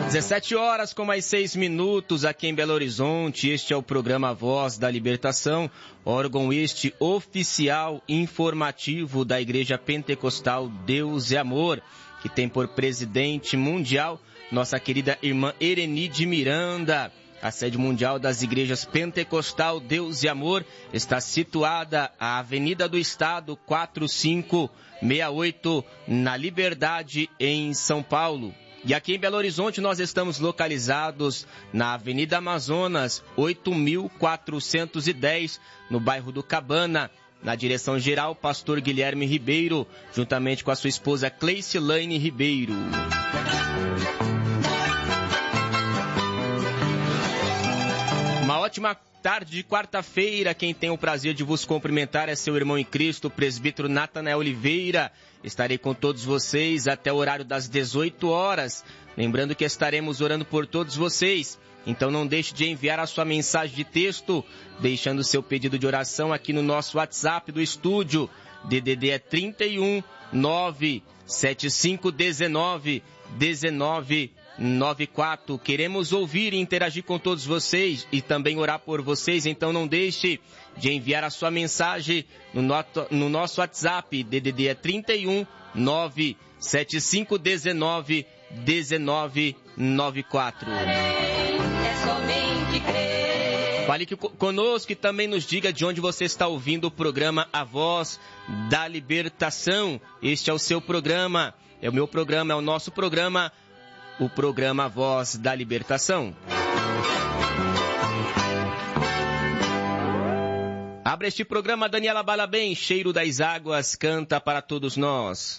17h com mais 6 minutos aqui em Belo Horizonte. Este é o programa Voz da Libertação, órgão este oficial informativo da Igreja Pentecostal Deus e Amor, que tem por presidente mundial nossa querida irmã Erenide Miranda. A sede mundial das igrejas Pentecostal Deus e Amor está situada à Avenida do Estado 4568, na Liberdade, em São Paulo. E aqui em Belo Horizonte nós estamos localizados na Avenida Amazonas, 8410, no bairro do Cabana, na direção geral, Pastor Guilherme Ribeiro, juntamente com a sua esposa Cleicilane Ribeiro. Uma ótima tarde de quarta-feira. Quem tem o prazer de vos cumprimentar é seu irmão em Cristo, o presbítero Natanael Oliveira. Estarei com todos vocês até o horário das 18 horas. Lembrando que estaremos orando por todos vocês. Então não deixe de enviar a sua mensagem de texto, deixando o seu pedido de oração aqui no nosso WhatsApp do estúdio. DDD é 31 97519 1994. Queremos ouvir e interagir com todos vocês e também orar por vocês, então não deixe de enviar a sua mensagem no nosso WhatsApp. DDD é 31 97519 1994. Fale conosco e também nos diga de onde você está ouvindo o programa A Voz da Libertação. Este é o seu programa, é o meu programa, é o nosso programa, o programa Voz da Libertação. Abre este programa, Daniela Balabem, Cheiro das Águas, canta para todos nós.